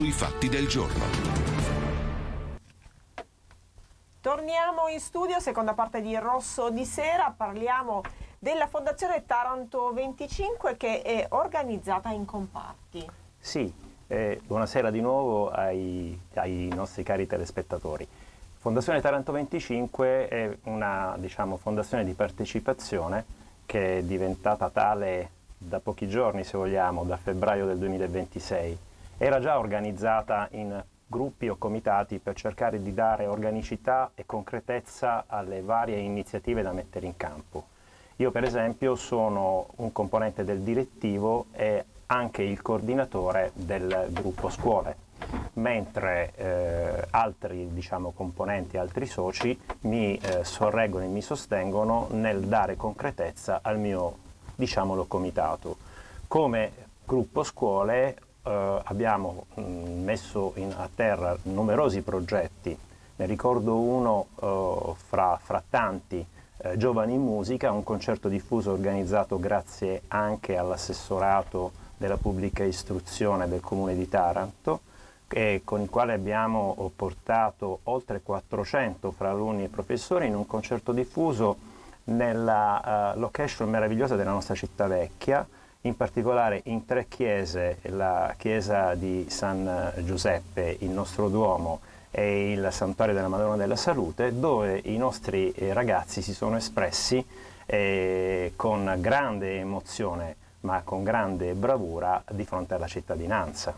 I fatti del giorno. Torniamo in studio, seconda parte di Rosso di Sera, parliamo della Fondazione Taranto 25 che è organizzata in comparti. Sì, buonasera di nuovo ai nostri cari telespettatori. Fondazione Taranto 25 è una, fondazione di partecipazione che è diventata tale da pochi giorni, se vogliamo, da febbraio del 2026. Era già organizzata in gruppi o comitati per cercare di dare organicità e concretezza alle varie iniziative da mettere in campo. Io per esempio sono un componente del direttivo e anche il coordinatore del gruppo scuole, mentre altri componenti, altri soci mi sorreggono e mi sostengono nel dare concretezza al mio comitato. Come gruppo scuole abbiamo messo a terra numerosi progetti, ne ricordo uno fra tanti, Giovani in Musica, un concerto diffuso organizzato grazie anche all'assessorato della pubblica istruzione del Comune di Taranto, con il quale abbiamo portato oltre 400 fra alunni e professori in un concerto diffuso nella location meravigliosa della nostra città vecchia, in particolare in 3 chiese, la chiesa di San Giuseppe, il nostro Duomo e il Santuario della Madonna della Salute, dove i nostri ragazzi si sono espressi con grande emozione ma con grande bravura di fronte alla cittadinanza.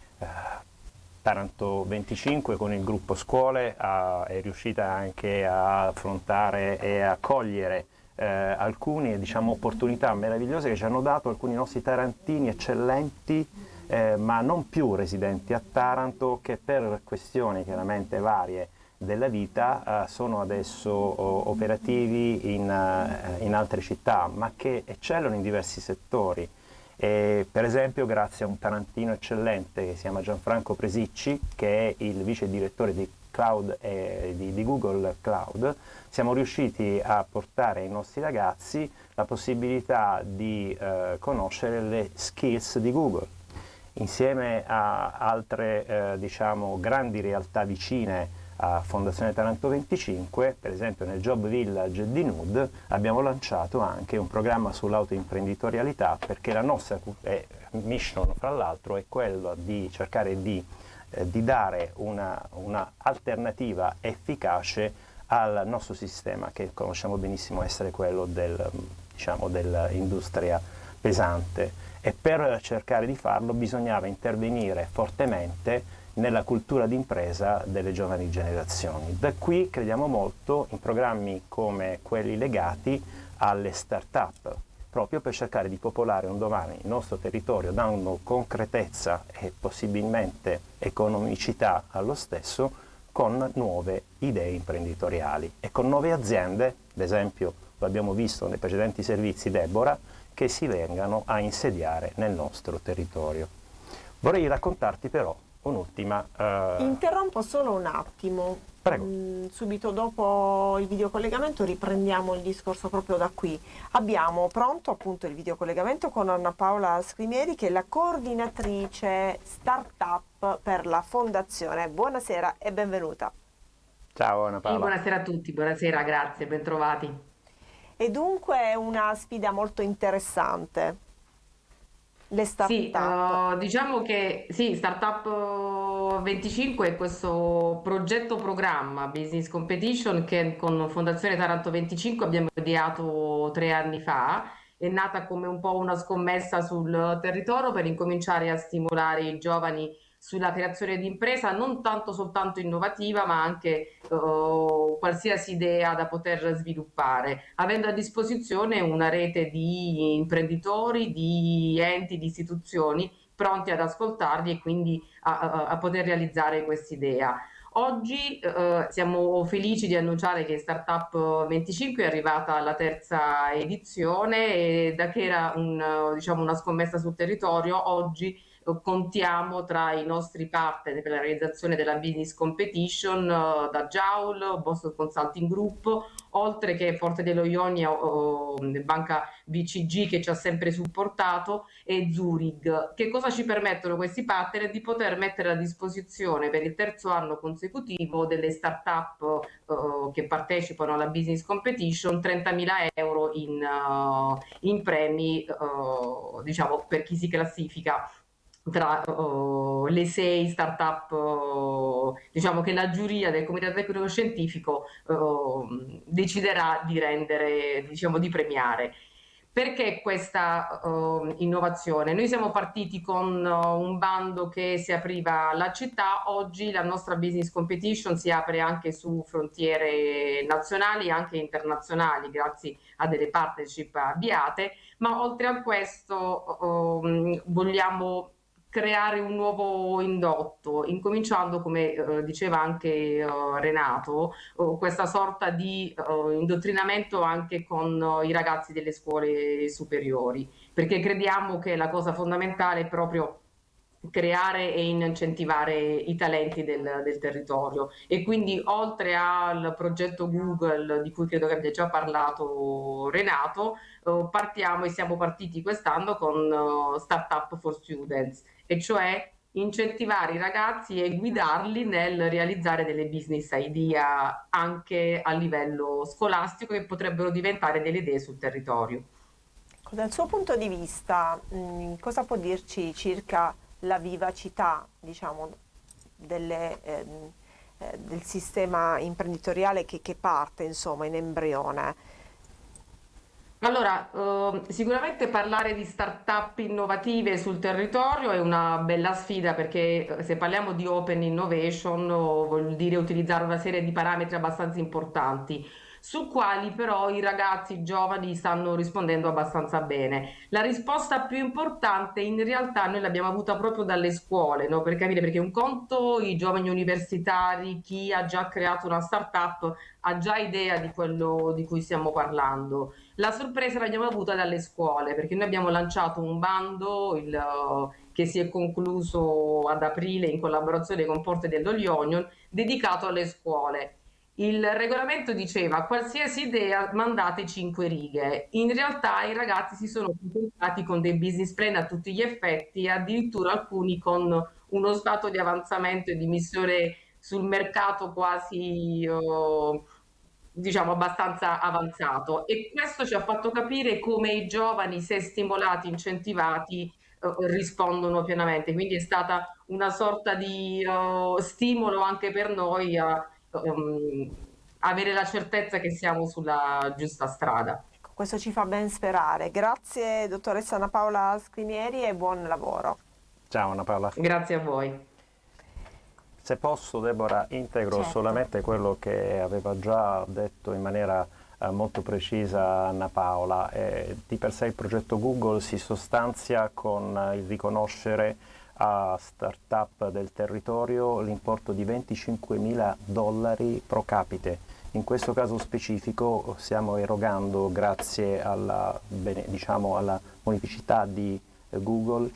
Taranto 25 con il gruppo scuole è riuscita anche a affrontare e a cogliere alcune opportunità meravigliose che ci hanno dato alcuni nostri tarantini eccellenti, ma non più residenti a Taranto, che per questioni chiaramente varie della vita sono adesso operativi in altre città, ma che eccellono in diversi settori. Per esempio grazie a un tarantino eccellente che si chiama Gianfranco Presicci, che è il vice direttore di Cloud di Google Cloud, siamo riusciti a portare ai nostri ragazzi la possibilità di conoscere le skills di Google. Insieme a altre grandi realtà vicine a Fondazione Taranto 25, per esempio nel Job Village di Nud, abbiamo lanciato anche un programma sull'autoimprenditorialità, perché la nostra mission, fra l'altro, è quella di cercare di dare una alternativa efficace al nostro sistema, che conosciamo benissimo essere quello dell'industria pesante, e per cercare di farlo bisognava intervenire fortemente nella cultura d'impresa delle giovani generazioni. Da qui crediamo molto in programmi come quelli legati alle start-up, proprio per cercare di popolare un domani il nostro territorio, dando concretezza e possibilmente economicità allo stesso, con nuove idee imprenditoriali e con nuove aziende, ad esempio lo abbiamo visto nei precedenti servizi Deborah, che si vengano a insediare nel nostro territorio. Vorrei raccontarti però un'ultima... Interrompo solo un attimo. Prego. Subito dopo il videocollegamento riprendiamo il discorso proprio da qui. Abbiamo pronto appunto il videocollegamento con Anna Paola Scrimieri, che è la coordinatrice Startup per la Fondazione. Buonasera e benvenuta. Ciao Anna Paola. Buonasera a tutti, buonasera, grazie, bentrovati. E dunque è una sfida molto interessante. Le start-up. Sì, diciamo che sì, Startup 25 è questo progetto programma Business Competition che con Fondazione Taranto 25 abbiamo ideato 3 anni fa. È nata come un po' una scommessa sul territorio per incominciare a stimolare i giovani sulla creazione di impresa, non tanto soltanto innovativa, ma anche qualsiasi idea da poter sviluppare, avendo a disposizione una rete di imprenditori, di enti, di istituzioni pronti ad ascoltarli e quindi a poter realizzare quest'idea. Oggi siamo felici di annunciare che Startup 25 è arrivata alla 3ª edizione, e da che era una scommessa sul territorio, oggi contiamo tra i nostri partner per la realizzazione della Business Competition da Joule, Boston Consulting Group, oltre che Forte dello Ionia, Banca BCG che ci ha sempre supportato, e Zurich. Che cosa ci permettono questi partner? Di poter mettere a disposizione per il terzo anno consecutivo delle start-up che partecipano alla Business Competition 30.000 euro in premi, diciamo, per chi si classifica tra le 6 start-up, diciamo, che la giuria del comitato tecnico scientifico deciderà di rendere, diciamo, di premiare. Perché questa innovazione? Noi siamo partiti con un bando che si apriva alla città. Oggi la nostra Business Competition si apre anche su frontiere nazionali e anche internazionali, grazie a delle partnership avviate, ma oltre a questo vogliamo creare un nuovo indotto, incominciando, come diceva anche Renato, questa sorta di indottrinamento anche con i ragazzi delle scuole superiori, perché crediamo che la cosa fondamentale è proprio creare e incentivare i talenti del territorio. E quindi, oltre al progetto Google di cui credo che abbia già parlato Renato, partiamo e siamo partiti quest'anno con Startup for Students, e cioè incentivare i ragazzi e guidarli nel realizzare delle business idea anche a livello scolastico, che potrebbero diventare delle idee sul territorio. Dal suo punto di vista, cosa può dirci circa la vivacità, diciamo, del sistema imprenditoriale che parte, insomma, in embrione? Allora, sicuramente parlare di start-up innovative sul territorio è una bella sfida, perché se parliamo di open innovation vuol dire utilizzare una serie di parametri abbastanza importanti, su quali però i ragazzi i giovani stanno rispondendo abbastanza bene. La risposta più importante in realtà noi l'abbiamo avuta proprio dalle scuole, no? Per capire, perché un conto i giovani universitari, chi ha già creato una start-up ha già idea di quello di cui stiamo parlando. La sorpresa l'abbiamo avuta dalle scuole, perché noi abbiamo lanciato un bando che si è concluso ad aprile in collaborazione con Forte dell'Onion, dedicato alle scuole. Il regolamento diceva: qualsiasi idea mandate 5 righe. In realtà i ragazzi si sono presentati con dei business plan a tutti gli effetti, addirittura alcuni con uno stato di avanzamento e di missione sul mercato quasi diciamo abbastanza avanzato, e questo ci ha fatto capire come i giovani, se stimolati, incentivati, rispondono pienamente. Quindi è stata una sorta di stimolo anche per noi a avere la certezza che siamo sulla giusta strada. Ecco, questo ci fa ben sperare. Grazie, dottoressa Anna Paola Scrimieri, e buon lavoro. Ciao Anna Paola. Grazie a voi. Se posso, Deborah, integro Certo. solamente quello che aveva già detto in maniera molto precisa Anna Paola. Di per sé il progetto Google si sostanzia con il riconoscere a start-up del territorio l'importo di $25.000 pro capite. In questo caso specifico stiamo erogando, grazie alla, alla bonificità di Google,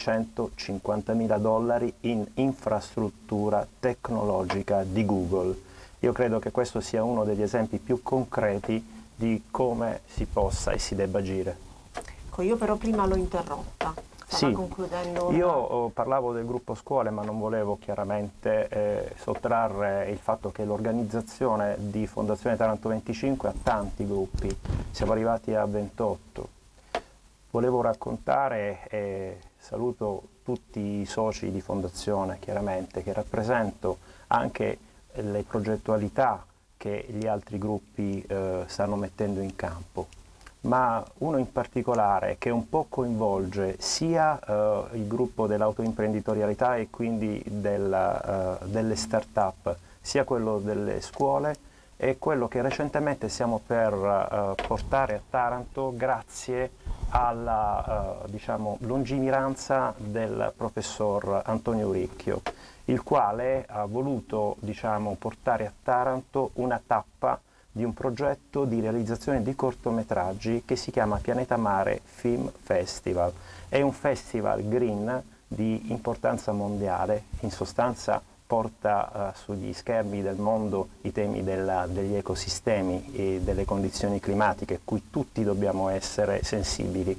$150.000 in infrastruttura tecnologica di Google. Io credo che questo sia uno degli esempi più concreti di come si possa e si debba agire. Ecco, io però prima l'ho interrotta. Stava Sì, concludendo io parlavo del gruppo scuole, ma non volevo chiaramente sottrarre il fatto che l'organizzazione di Fondazione Taranto 25 ha tanti gruppi, siamo arrivati a 28. Volevo raccontare, e saluto tutti i soci di Fondazione chiaramente, che rappresento anche le progettualità che gli altri gruppi stanno mettendo in campo, ma uno in particolare che un po' coinvolge sia il gruppo dell'autoimprenditorialità e quindi delle start-up, sia quello delle scuole, è quello che recentemente stiamo per portare a Taranto grazie alla lungimiranza del professor Antonio Uricchio, il quale ha voluto portare a Taranto una tappa di un progetto di realizzazione di cortometraggi che si chiama Pianeta Mare Film Festival. È un festival green di importanza mondiale, in sostanza porta sugli schermi del mondo i temi degli ecosistemi e delle condizioni climatiche, cui tutti dobbiamo essere sensibili.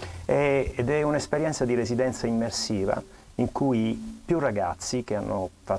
Ed è un'esperienza di residenza immersiva in cui più ragazzi che hanno